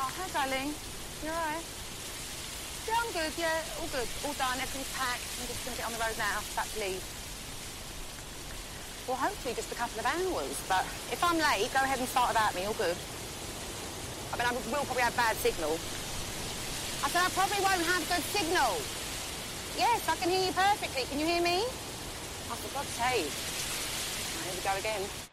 Oh, hi, darling. You all right? Yeah, I'm good, yeah. All good. All done. Everything's packed. I'm just going to get on the road now. About to leave. Well, hopefully just a couple of hours. But if I'm late, go ahead and start without me. All good. I mean, I will probably have bad signal. I said I probably won't have good signal. Yes, I can hear you perfectly. Can you hear me? Oh, for God's sake. Oh, here we go again.